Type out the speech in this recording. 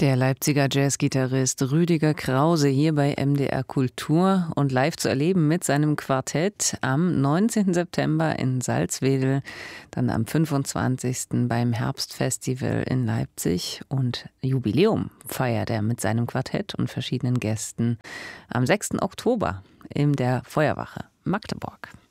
Der Leipziger Jazzgitarrist Rüdiger Krause hier bei MDR Kultur und live zu erleben mit seinem Quartett am 19. September in Salzwedel, dann am 25. beim Herbstfestival in Leipzig und Jubiläum feiert er mit seinem Quartett und verschiedenen Gästen am 6. Oktober in der Feuerwache Magdeburg.